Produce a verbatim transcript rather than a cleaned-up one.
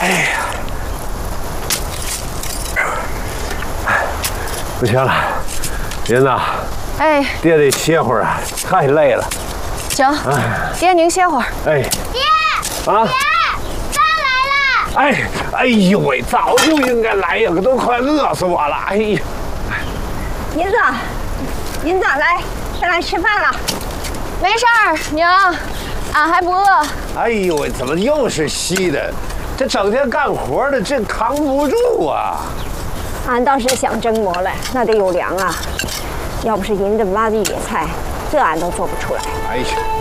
哎呀，不行了，银子。哎，爹得歇会儿啊，太累了。 行，爹您歇会儿。 哎， 爹， 啊， 爹，饭来了。 哎，哎呦喂，早就应该来呀，可都快饿死我了。哎呀， 银子，银子，来，再来吃饭了。 没事儿，娘，俺还不饿。 哎呦喂，怎么又是稀的？这整天干活的，这扛不住啊！ 俺倒是想蒸馍来，那得有粮啊。要不是银子挖的野菜，这俺都做不出来。 哎呀。